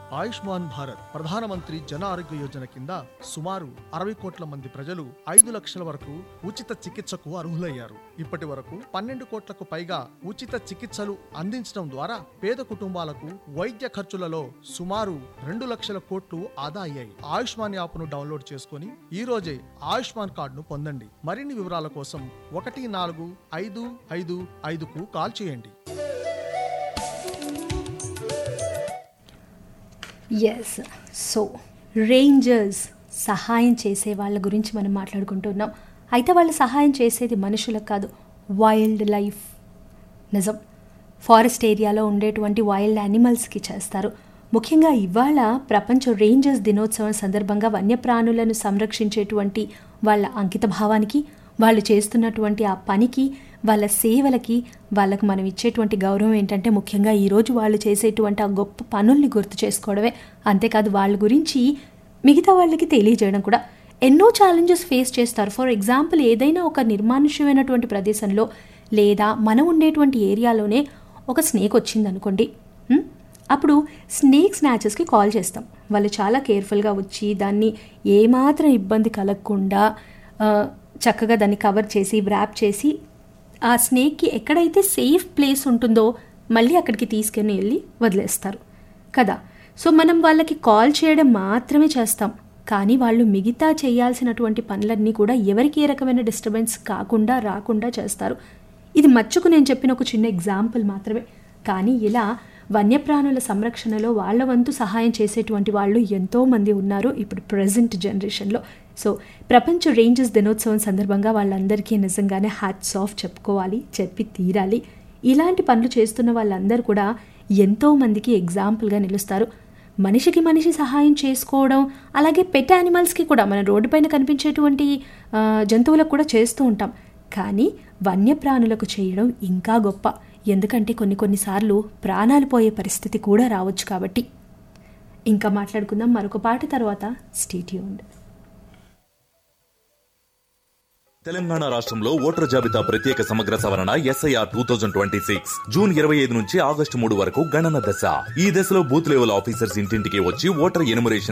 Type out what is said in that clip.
ఆయుష్మాన్ భారత్ ప్రధానమంత్రి జన ఆరోగ్య యోజన కింద సుమారు 60 కోట్ల మంది ప్రజలు 5 లక్షల వరకు ఉచిత చికిత్సకు అర్హులయ్యారు. ఇప్పటి వరకు 12 కోట్లకు పైగా ఉచిత చికిత్సలు అందించడం ద్వారా పేద కుటుంబాలకు వైద్య ఖర్చులలో సుమారు 2 లక్షల కోట్లు ఆదా అయ్యాయి. ఆయుష్మాన్ యాప్ను డౌన్లోడ్ చేసుకుని ఈ రోజే ఆయుష్మాన్ కార్డును పొందండి. మరిన్ని వివరాల కోసం 14555కు కాల్ చేయండి. ఎస్, సో రేంజర్స్ సహాయం చేసే వాళ్ళ గురించి మనం మాట్లాడుకుంటున్నాం. అయితే వాళ్ళు సహాయం చేసేది మనుషులకు కాదు, వైల్డ్ లైఫ్. నిజం, ఫారెస్ట్ ఏరియాలో ఉండేటువంటి వైల్డ్ యానిమల్స్కి చేస్తారు. ముఖ్యంగా ఇవాళ ప్రపంచ రేంజర్స్ దినోత్సవం సందర్భంగా వన్యప్రాణులను సంరక్షించేటువంటి వాళ్ళ అంకిత భావానికి, వాళ్ళు చేస్తున్నటువంటి ఆ పనికి, వాళ్ళ సేవలకి, వాళ్ళకు మనం ఇచ్చేటువంటి గౌరవం ఏంటంటే ముఖ్యంగా ఈరోజు వాళ్ళు చేసేటువంటి ఆ గొప్ప పనుల్ని గుర్తు చేసుకోవడమే. అంతేకాదు వాళ్ళ గురించి మిగతా వాళ్ళకి తెలియజేయడం కూడా. ఎన్నో ఛాలెంజెస్ ఫేస్ చేస్తారు. ఫర్ ఎగ్జాంపుల్, ఏదైనా ఒక నిర్మానుష్యమైనటువంటి ప్రదేశంలో లేదా మనం ఉండేటువంటి ఏరియాలోనే ఒక స్నేక్ వచ్చిందనుకోండి, అప్పుడు స్నేక్ స్నాచెస్కి కాల్ చేస్తాం. వాళ్ళు చాలా కేర్ఫుల్గా వచ్చి దాన్ని ఏమాత్రం ఇబ్బంది కలగకుండా చక్కగా దాన్ని కవర్ చేసి వ్రాప్ చేసి ఆ స్నేక్కి ఎక్కడైతే సేఫ్ ప్లేస్ ఉంటుందో మళ్ళీ అక్కడికి తీసుకుని వెళ్ళి వదిలేస్తారు కదా. సో మనం వాళ్ళకి కాల్ చేయడం మాత్రమే చేస్తాం, కానీ వాళ్ళు మిగతా చేయాల్సినటువంటి పనులన్నీ కూడా ఎవరికి ఏ రకమైన డిస్టర్బెన్స్ కాకుండా రాకుండా చేస్తారు. ఇది మచ్చుకు నేను చెప్పిన ఒక చిన్న ఎగ్జాంపుల్ మాత్రమే. కానీ ఇలా వన్యప్రాణుల సంరక్షణలో వాళ్ళ వంతు సహాయం చేసేటువంటి వాళ్ళు ఎంతోమంది ఉన్నారు ఇప్పుడు ప్రజెంట్ జనరేషన్లో. సో ప్రపంచ రేంజర్స్ దినోత్సవం సందర్భంగా వాళ్ళందరికీ నిజంగానే హ్యాట్స్ ఆఫ్ చెప్పుకోవాలి, చెప్పి తీరాలి. ఇలాంటి పనులు చేస్తున్న వాళ్ళందరూ కూడా ఎంతోమందికి ఎగ్జాంపుల్గా నిలుస్తారు. మనిషికి మనిషి సహాయం చేసుకోవడం, అలాగే పెట్ యానిమల్స్కి కూడా, మన రోడ్డుపైన కనిపించేటువంటి జంతువులకు కూడా చేస్తూ ఉంటాం. కానీ వన్యప్రాణులకు చేయడం ఇంకా గొప్ప. ఎందుకంటే కొన్నిసార్లు ప్రాణాలు పోయే పరిస్థితి కూడా రావచ్చు. కాబట్టి ఇంకా మాట్లాడుకుందాం మరొక పాట తర్వాత. Stay tuned. తెలంగాణ రాష్ట్రంలో ఓటర్ జాబితా ప్రత్యేక సమగ్ర సవరణ SIR 2026 జూన్ 25 నుంచి ఆగస్టు 3 వరకు గణన దశ. ఈ దశలో బూత్ లెవెల్ ఆఫీసర్స్ ఇంటింటికి వచ్చి ఓటర్ ఎన్యుమరేషన్